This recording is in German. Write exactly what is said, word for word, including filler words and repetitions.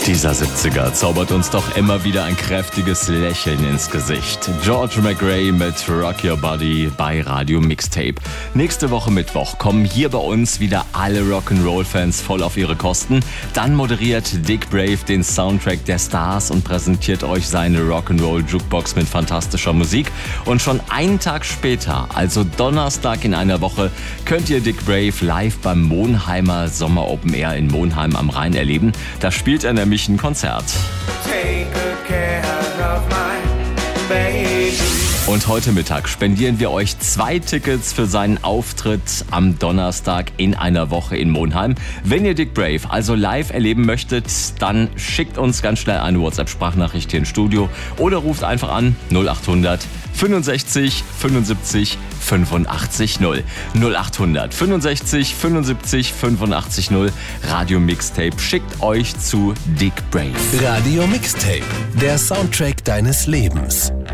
Dieser siebziger zaubert uns doch immer wieder ein kräftiges Lächeln ins Gesicht. George McRae mit Rock Your Body bei Radio Mixtape. Nächste Woche Mittwoch kommen hier bei uns wieder alle Rock'n'Roll-Fans voll auf ihre Kosten. Dann moderiert Dick Brave den Soundtrack der Stars und präsentiert euch seine Rock'n'Roll-Jukebox mit fantastischer Musik. Und schon einen Tag später, also Donnerstag in einer Woche, könnt ihr Dick Brave live beim Monheimer Sommer Open Air in Monheim am Rhein erleben. Da spielt er nämlich ein Konzert. Take good care of my baby. Und heute Mittag spendieren wir euch zwei Tickets für seinen Auftritt am Donnerstag in einer Woche in Monheim. Wenn ihr Dick Brave also live erleben möchtet, dann schickt uns ganz schnell eine WhatsApp-Sprachnachricht hier ins Studio oder ruft einfach an null acht hundert fünfundsechzig fünfundsiebzig fünfundachtzig null. null acht hundert fünfundsechzig fünfundsiebzig fünfundachtzig null. Radio Mixtape schickt euch zu Dick Brave. Radio Mixtape, der Soundtrack deines Lebens.